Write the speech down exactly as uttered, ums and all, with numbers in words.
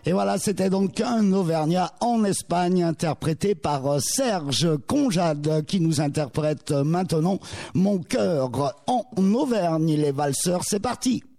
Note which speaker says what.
Speaker 1: Et voilà, c'était donc un Auvergnat en Espagne, interprété par Serge Conjade, qui nous interprète maintenant Mon cœur en Auvergne. Les valseurs, c'est parti.